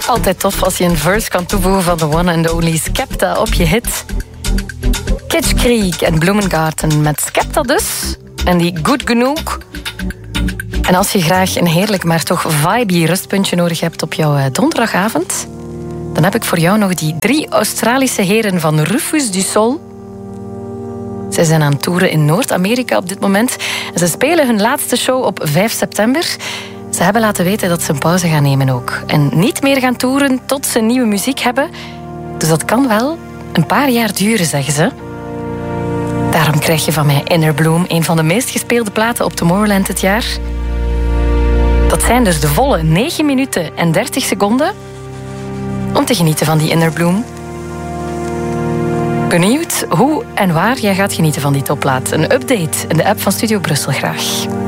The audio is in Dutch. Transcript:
Altijd tof als je een verse kan toevoegen van de one and only Skepta op je hit. Kitsch Creek en Bloemengarten met Skepta dus. En die Goed Genoeg. En als je graag een heerlijk, maar toch vibey rustpuntje nodig hebt op jouw donderdagavond, dan heb ik voor jou nog die 3 Australische heren van Rufus du Sol. Zij zijn aan het toeren in Noord-Amerika op dit moment. En ze spelen hun laatste show op 5 september. Ze hebben laten weten dat ze een pauze gaan nemen ook. En niet meer gaan toeren tot ze nieuwe muziek hebben. Dus dat kan wel een paar jaar duren, zeggen ze. Daarom krijg je van mij Inner Bloom, een van de meest gespeelde platen op Tomorrowland dit jaar. Dat zijn dus de volle 9 minuten en 30 seconden om te genieten van die Inner Bloom. Benieuwd hoe en waar jij gaat genieten van die topplaat? Een update in de app van Studio Brussel graag.